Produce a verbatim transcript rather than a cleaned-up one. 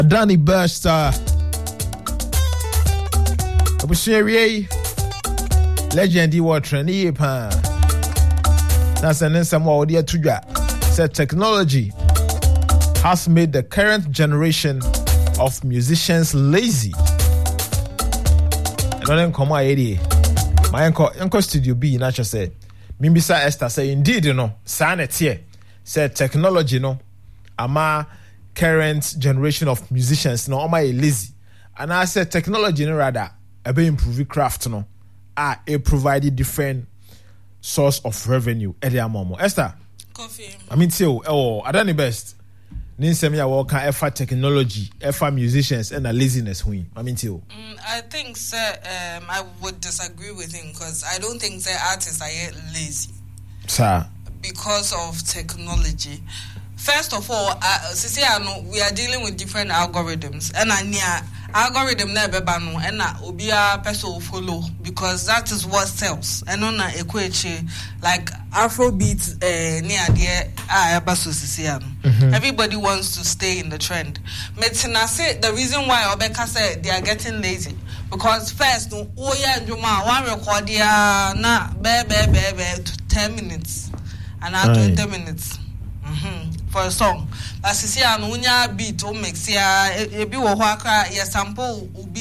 Danny Burst uh Obushiri Legend you what trendy pa. That's an some more dear to said technology has made the current generation of musicians lazy. I don't come my idea. My uncle uncle studio B natural said Mimbisa Esther say indeed you know sanet here said technology no ama current generation of musicians no ama lazy. And I said technology no rather a be improve craft no ah it provided different source of revenue at the amomo. Esther Coffee. I mean tell oh I done best. Ninsem ya work effort technology, effort musicians and a laziness win. I mean tell. Mm, I think sir um I would disagree with him because I don't think the artists are yet lazy. Sir. Because of technology. First of all, uh, we are dealing with different algorithms, and I near algorithm never banu, and obia person follow because that is what sells. And on a equate like Afrobeat near the ah everybody wants to stay in the trend. Metina say the reason why Obeka said they are getting lazy because first no oh yeah Juma one record ya na be be be be ten minutes and now twenty minutes. Mm-hmm. For a song. As you see, an unya beat or mix ya, a be or waka, ya sample beat.